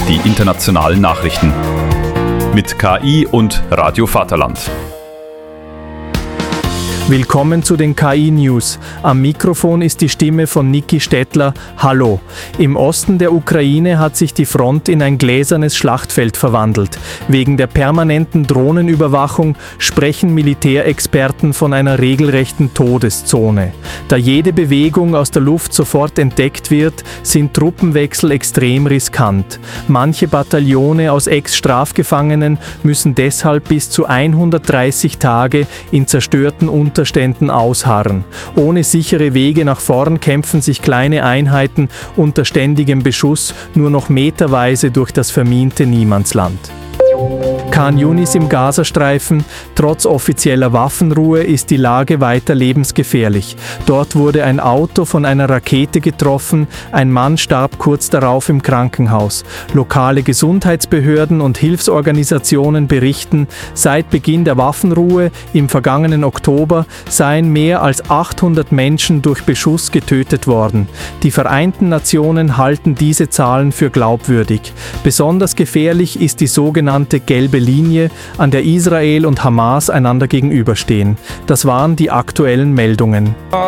die internationalen Nachrichten. Mit KI und Radio Vaterland. Willkommen zu den KI-News. Am Mikrofon ist die Stimme von Niki Stettler. Hallo. Im Osten der Ukraine hat sich die Front in ein gläsernes Schlachtfeld verwandelt. Wegen der permanenten Drohnenüberwachung sprechen Militärexperten von einer regelrechten Todeszone. Da jede Bewegung aus der Luft sofort entdeckt wird, sind Truppenwechsel extrem riskant. Manche Bataillone aus Ex-Strafgefangenen müssen deshalb bis zu 130 Tage in zerstörten Unterständen ausharren. Ohne sichere Wege nach vorn kämpfen sich kleine Einheiten unter ständigem Beschuss nur noch meterweise durch das vermiente Niemandsland. Khan Yunis im Gazastreifen. Trotz offizieller Waffenruhe ist die Lage weiter lebensgefährlich. Dort wurde ein Auto von einer Rakete getroffen, ein Mann starb kurz darauf im Krankenhaus. Lokale Gesundheitsbehörden und Hilfsorganisationen berichten, seit Beginn der Waffenruhe im vergangenen Oktober seien mehr als 800 Menschen durch Beschuss getötet worden. Die Vereinten Nationen halten diese Zahlen für glaubwürdig. Besonders gefährlich ist die sogenannte gelbe Linie, an der Israel und Hamas einander gegenüberstehen. Das waren die aktuellen Meldungen.